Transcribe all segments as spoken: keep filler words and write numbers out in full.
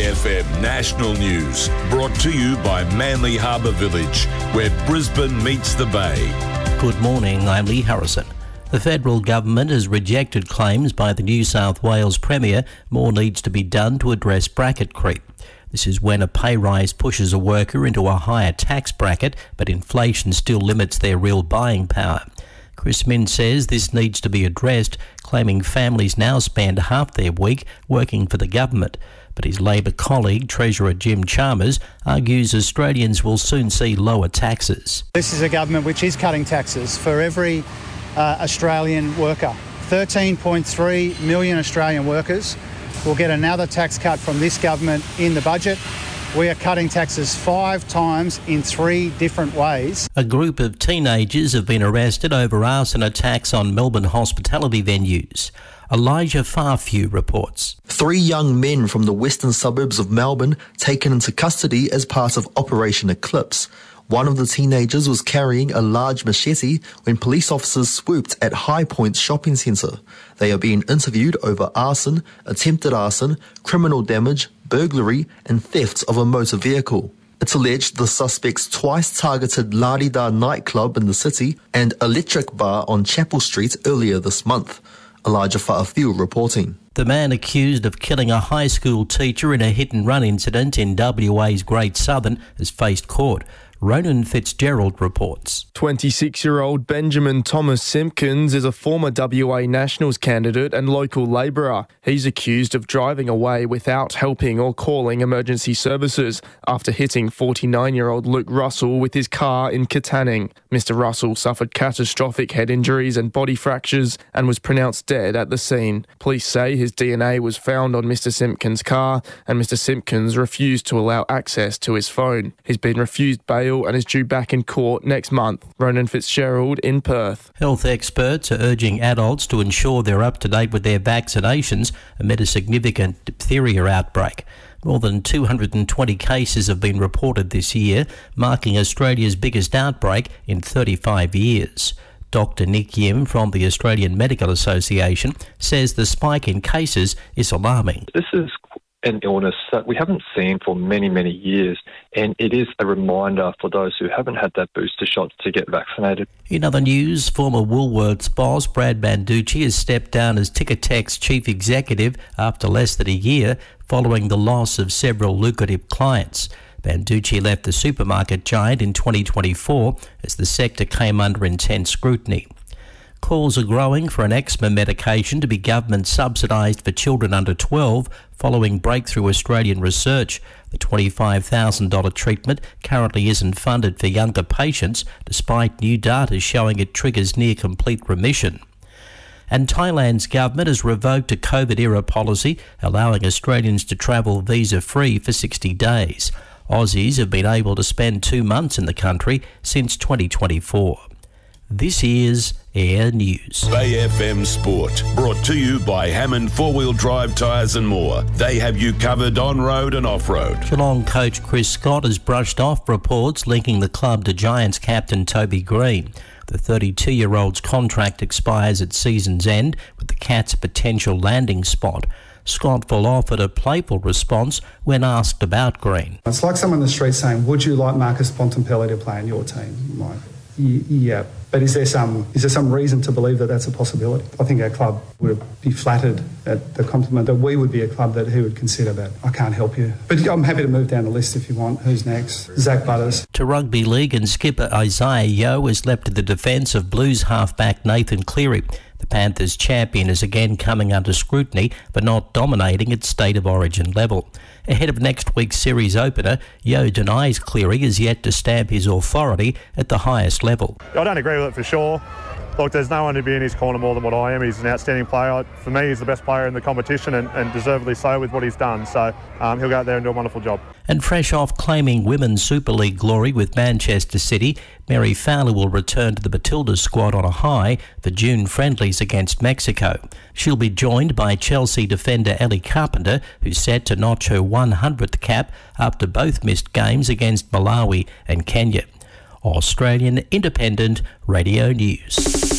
F M National News, brought to you by Manly Harbour Village, where Brisbane meets the Bay. Good morning, I'm Lee Harrison. The federal government has rejected claims by the New South Wales Premier more needs to be done to address bracket creep. This is when a pay rise pushes a worker into a higher tax bracket, but inflation still limits their real buying power. Chris Minns says this needs to be addressed, claiming families now spend half their week working for the government. But his Labor colleague, Treasurer Jim Chalmers, argues Australians will soon see lower taxes. This is a government which is cutting taxes for every uh, Australian worker. thirteen point three million Australian workers will get another tax cut from this government in the budget. We are cutting taxes five times in three different ways. A group of teenagers have been arrested over arson attacks on Melbourne hospitality venues. Elijah Farfew reports. Three young men from the western suburbs of Melbourne taken into custody as part of Operation Eclipse. One of the teenagers was carrying a large machete when police officers swooped at High Point shopping centre. They are being interviewed over arson, attempted arson, criminal damage, burglary and theft of a motor vehicle. It's alleged the suspects twice targeted La Di Da nightclub in the city and Electric Bar on Chapel Street earlier this month. Elijah Farfew reporting. The man accused of killing a high school teacher in a hit-and-run incident in W A's Great Southern has faced court. Ronan Fitzgerald reports. twenty-six-year-old Benjamin Thomas Simpkins is a former W A Nationals candidate and local labourer. He's accused of driving away without helping or calling emergency services after hitting forty-nine-year-old Luke Russell with his car in Katanning. Mister Russell suffered catastrophic head injuries and body fractures and was pronounced dead at the scene. Police say his D N A was found on Mister Simpkins' car and Mister Simpkins refused to allow access to his phone. He's been refused bail and is due back in court next month. Ronan Fitzgerald in Perth. Health experts are urging adults to ensure they're up to date with their vaccinations amid a significant diphtheria outbreak. More than two hundred twenty cases have been reported this year, marking Australia's biggest outbreak in thirty-five years. Doctor Nick Yim from the Australian Medical Association says the spike in cases is alarming. This is an illness that we haven't seen for many, many years, and it is a reminder for those who haven't had that booster shot to get vaccinated. In other news, former Woolworths boss Brad Banducci has stepped down as Ticketek's chief executive after less than a year following the loss of several lucrative clients. Banducci left the supermarket giant in twenty twenty-four as the sector came under intense scrutiny. Calls are growing for an eczema medication to be government subsidised for children under twelve following breakthrough Australian research. The twenty-five thousand dollars treatment currently isn't funded for younger patients, despite new data showing it triggers near complete remission. And Thailand's government has revoked a COVID-era policy allowing Australians to travel visa-free for sixty days. Aussies have been able to spend two months in the country since twenty twenty-four. This is Air News. Bay F M Sport, brought to you by Hammond Four-Wheel Drive Tyres and More. They have you covered on-road and off-road. Geelong coach Chris Scott has brushed off reports linking the club to Giants captain Toby Green. The thirty-two-year-old's contract expires at season's end, with the Cats a potential landing spot. Scott will offered a playful response when asked about Green. It's like someone in the street saying, would you like Marcus Bontempelli to play in your team? Like, yeah, but is there some is there some reason to believe that that's a possibility? I think our club would be flattered at the compliment that we would be a club that he would consider that. I can't help you. But I'm happy to move down the list if you want. Who's next? Zach Butters. To rugby league, and skipper Isaiah Yeo has leapt to the defence of Blues halfback Nathan Cleary. The Panthers champion is again coming under scrutiny for not dominating at state of origin level. Ahead of next week's series opener, Yeo denies Cleary is yet to stamp his authority at the highest level. I don't agree with it for sure. Look, there's no one to be in his corner more than what I am. He's an outstanding player. For me, he's the best player in the competition, and, and deservedly so with what he's done. So um, he'll go out there and do a wonderful job. And fresh off claiming Women's Super League glory with Manchester City, Mary Fowler will return to the Matildas squad on a high for June friendlies against Mexico. She'll be joined by Chelsea defender Ellie Carpenter, who's set to notch her one hundredth cap after both missed games against Malawi and Kenya. Australian Independent Radio News.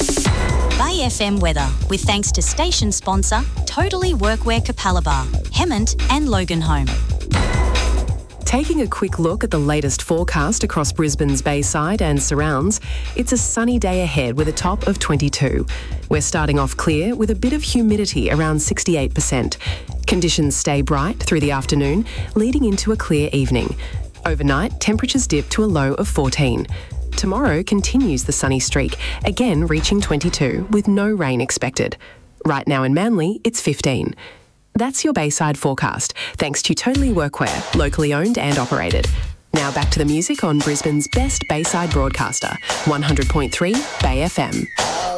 Bay F M weather, with thanks to station sponsor Totally Workwear Capalaba, Hemmant and Loganholme. Taking a quick look at the latest forecast across Brisbane's Bayside and surrounds, it's a sunny day ahead with a top of twenty-two. We're starting off clear with a bit of humidity around sixty-eight percent. Conditions stay bright through the afternoon, leading into a clear evening. Overnight, temperatures dip to a low of fourteen. Tomorrow continues the sunny streak, again reaching twenty-two with no rain expected. Right now in Manly, it's fifteen. That's your Bayside forecast, thanks to Totally Workwear, locally owned and operated. Now back to the music on Brisbane's best Bayside broadcaster, one hundred point three Bay F M.